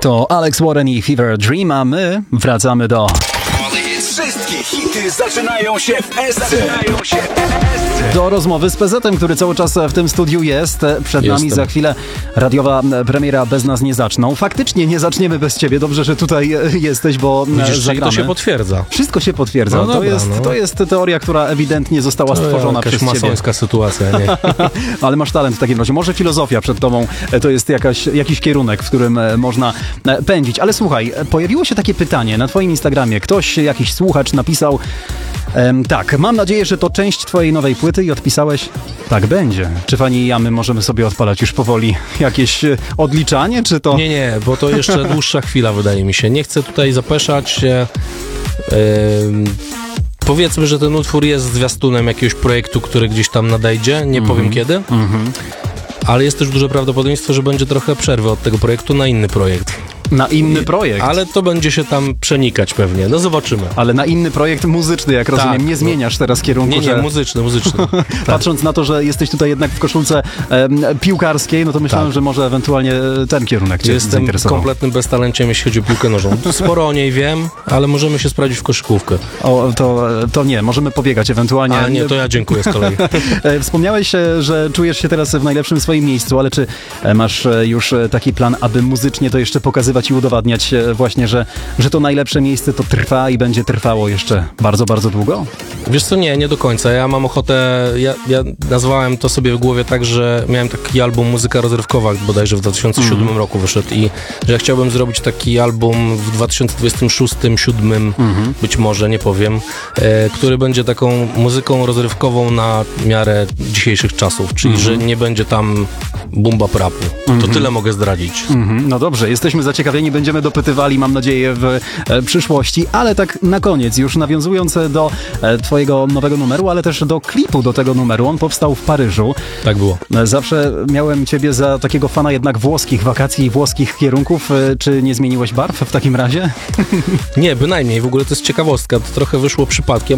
To Alex Warren i Fever Dream, a my wracamy do... Wszystkie hity zaczynają się w SC. Do rozmowy z PZ-em, który cały czas w tym studiu jest. Przed nami za chwilę radiowa premiera Bez nas nie zaczną. Faktycznie nie zaczniemy bez ciebie. Dobrze, że tutaj jesteś, bo widzisz, zagramy. to się potwierdza. Wszystko się potwierdza. No dobra, to jest teoria, która ewidentnie została stworzona przez ciebie. masońska sytuacja, nie? Ale masz talent w takim razie. Może filozofia przed tobą to jest jakiś kierunek, w którym można pędzić. Ale słuchaj, pojawiło się takie pytanie na twoim Instagramie. Ktoś, jakiś słuchacz napisał: tak, mam nadzieję, że to część twojej nowej płyty i odpisałeś: tak będzie. Czy Fani i ja my możemy sobie odpalać już powoli jakieś odliczanie, czy to... Nie, bo to jeszcze dłuższa chwila, wydaje mi się. Nie chcę tutaj zapeszać. Powiedzmy, że ten utwór jest zwiastunem jakiegoś projektu, który gdzieś tam nadejdzie. Nie powiem kiedy. Ale jest też duże prawdopodobieństwo, że będzie trochę przerwy od tego projektu na inny projekt. Na inny projekt. Ale to będzie się tam przenikać pewnie. No zobaczymy. Ale na inny projekt muzyczny, jak rozumiem. Nie zmieniasz teraz kierunku. Nie, muzyczny. Patrząc na to, że jesteś tutaj jednak w koszulce piłkarskiej, no to myślałem, że może ewentualnie ten kierunek cię Jestem zainteresował. kompletnym beztalenciem, jeśli chodzi o piłkę nożną. Sporo o niej wiem, ale możemy się sprawdzić w koszykówkę. To nie, możemy pobiegać ewentualnie. A nie, to ja dziękuję z kolei. Wspomniałeś, że czujesz się teraz w najlepszym swoim miejscu, ale czy masz już taki plan, aby muzycznie to jeszcze pokazywać i udowadniać właśnie, że to najlepsze miejsce to trwa i będzie trwało jeszcze bardzo, bardzo długo? Wiesz co, nie do końca. Ja mam ochotę, ja nazwałem to sobie w głowie tak, że miałem taki album Muzyka rozrywkowa, bodajże w 2007 roku wyszedł i że chciałbym zrobić taki album w 2026-2027, być może, nie powiem, który będzie taką muzyką rozrywkową na miarę dzisiejszych czasów, czyli że nie będzie tam bumba rapu. To tyle mogę zdradzić. No dobrze, jesteśmy zaciekawieni, będziemy dopytywali, mam nadzieję, w przyszłości, ale tak na koniec, już nawiązując do twojego nowego numeru, ale też do klipu do tego numeru, on powstał w Paryżu. Tak było. Zawsze miałem ciebie za takiego fana jednak włoskich wakacji i włoskich kierunków. Czy nie zmieniłeś barw w takim razie? Nie, bynajmniej. W ogóle to jest ciekawostka. To trochę wyszło przypadkiem,